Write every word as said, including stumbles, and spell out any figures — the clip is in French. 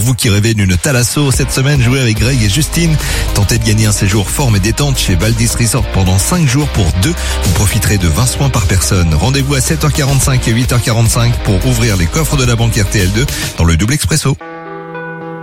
vous qui rêvez d'une Thalasso, cette semaine, jouez avec Greg et Justine. Tentez de gagner un séjour forme et détente chez Valdis Resort pendant cinq jours pour deux. Vous profiterez de vingt soins par personne. Rendez-vous à sept heures quarante-cinq et huit heures quarante-cinq pour ouvrir les coffres de la banque R T L deux dans le double expresso.